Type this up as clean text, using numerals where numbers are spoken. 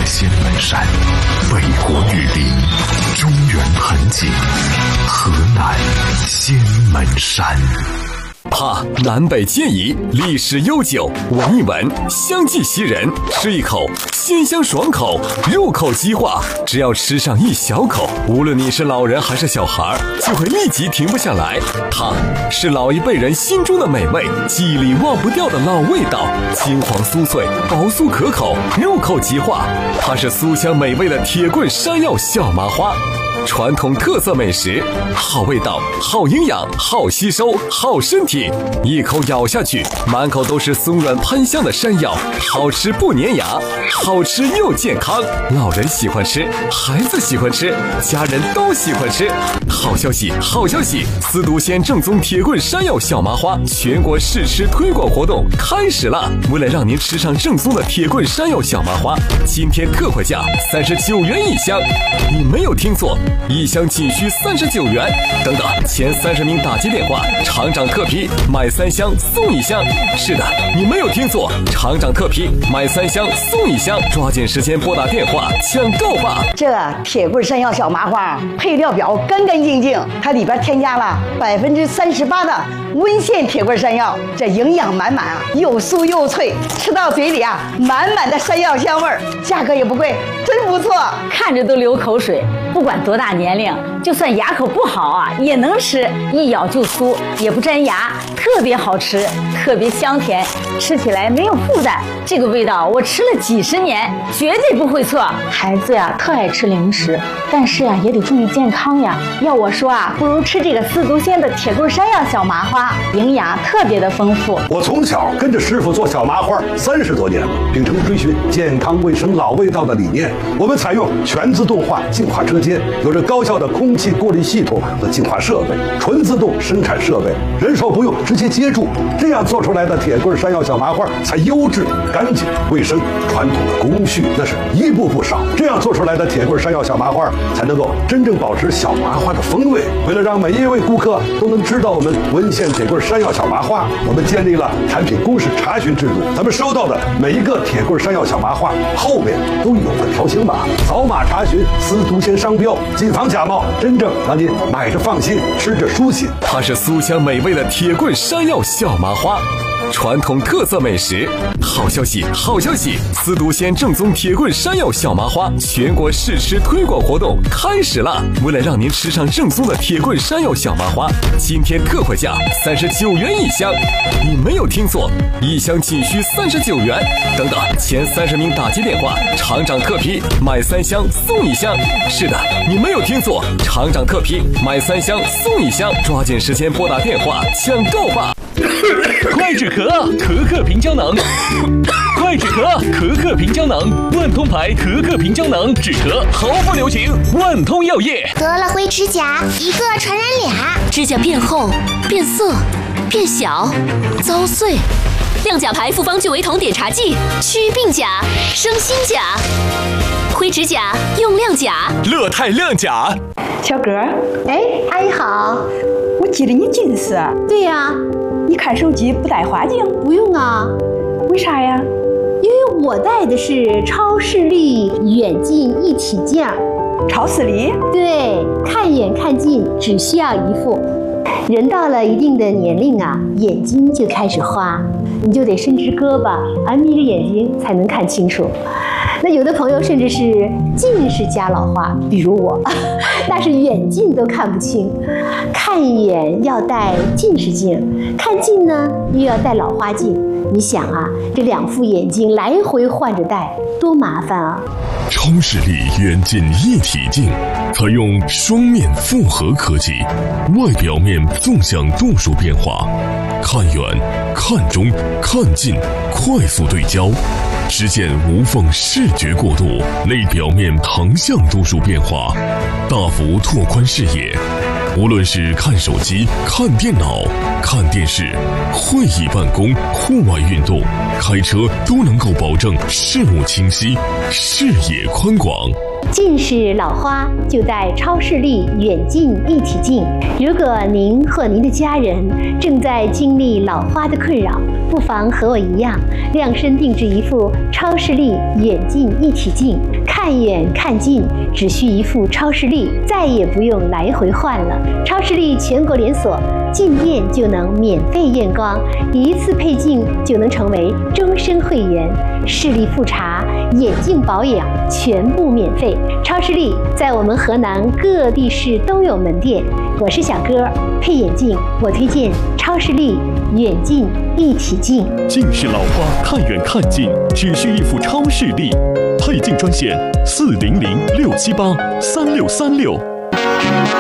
仙门山，北国玉林，中原盆景，河南仙门山。 南北皆宜，历史悠久，闻一闻，香气袭人，吃一口，鲜香爽口，入口即化。只要吃上一小口，无论你是老人还是小孩，就会立即停不下来。它是老一辈人心中的美味，记忆里忘不掉的老味道，金黄酥脆，薄酥可口，入口即化。它是酥香美味的铁棍山药小麻花。传统特色美食，好味道，好营养，好吸收，好身体。一口咬下去，满口都是松软喷香的山药，好吃不粘牙，好吃又健康。老人喜欢吃，孩子喜欢吃，家人都喜欢吃。好消息，好消息！司都县正宗铁棍山药小麻花全国试吃推广活动开始了。为了让您吃上正宗的铁棍山药小麻花，今天特惠价39元一箱。你没有听错，一箱仅需39元。等等，前30名打接电话，厂长特批，买3箱送1箱。是的，你没有听错，厂长特批，买3箱送1箱。抓紧时间拨打电话抢购吧！ 这铁棍山药小麻花配料表干干净净，它里边添加了38%的温县铁棍山药，这营养满满啊，又酥又脆，吃到嘴里啊，满满的山药香味儿，价格也不贵，真不错， 看着都流口水。不管多大年龄，就算牙口不好啊，也能吃，一咬就酥，也不粘牙，特别好吃，特别香甜，吃起来没有负担。这个味道我吃了几十年，绝对不会错。孩子呀，特爱吃零食，但是呀，也得注意健康呀。要我说啊，不如吃这个司都县的铁棍山药小麻花，营养特别的丰富。 我从小跟着师傅做小麻花30多年了，秉承追寻健康卫生老味道的理念，我们采用全自动化净化车间，有着高效的空气过滤系统和净化设备，纯自动生产设备，人手不用，直接接触，这样做出来的铁棍山药小麻花才优质、干净、卫生。传统的工序那是一步不少，这样做出来的铁棍山药小麻花才能够真正保持小麻花的风味。为了让每一位顾客都能知道我们温县铁棍山药小麻花，我们建立了产品公示查询制度。咱们收到的每一个铁棍山药小麻花后面都有个条形码，扫码查询司都县商标，谨防假冒，真正让您买着放心，吃着舒心。 它是酥香美味的铁棍山药小麻花。传统特色美食，好消息，好消息！司都县正宗铁棍山药小麻花全国试吃推广活动开始了。为了让您吃上正宗的铁棍山药小麻花，今天特惠价39元一箱。你没有听错，一箱仅需39元。等等，前30名打接电话，厂长特批，买3箱送1箱。是的，你没有听错，厂长特批，买3箱送1箱。抓紧时间拨打电话抢购吧！ 快止咳，可可平胶囊。快止咳，可可平胶囊，万通牌可可平胶囊，止咳毫不留情。万通药业。 得了灰指甲，一个传染俩， 指甲变厚、变色、变小、遭碎。亮甲牌复方聚维酮碘茶剂，祛病甲，生新甲。灰指甲用亮甲， 乐泰亮甲。 小哥， 哎，阿姨好， 我记得你近视。 对呀， 你看手机不戴花镜？ 不用啊。 为啥呀？ 因为我戴的是超视力远近一体镜。 超视力？ 对，看远看近只需要一副。人到了一定的年龄啊，眼睛就开始花，你就得伸直胳膊，眯着眼睛才能看清楚。那有的朋友甚至是近视加老花，比如我，那是远近都看不清。看远要戴近视镜，看近呢又要戴老花镜。你想啊，这2副眼镜来回换着戴，多麻烦啊！ 超视力远近一体镜，采用双面复合科技，外表面纵向度数变化，看远、看中、看近，快速对焦，实现无缝视觉过渡；内表面横向度数变化，大幅拓宽视野。无论是看手机、看电脑、看电视、会议办公、户外运动、开车，都能够保证视物清晰、视野宽广。 近视老花就戴超视力远近一体镜。如果您或您的家人正在经历老花的困扰，不妨和我一样，量身定制一副超视力远近一体镜，看远看近，只需一副超视力，再也不用来回换了。超视力全国连锁，进店就能免费验光，一次配镜就能成为终身会员，视力复查、眼镜保养全部免费。超视力在我们河南各地市都有门店。我是小哥，配眼镜我推荐超视力远近一体镜。 近视老花看远看近，只需一副超视力。配镜专线：400-678-3636。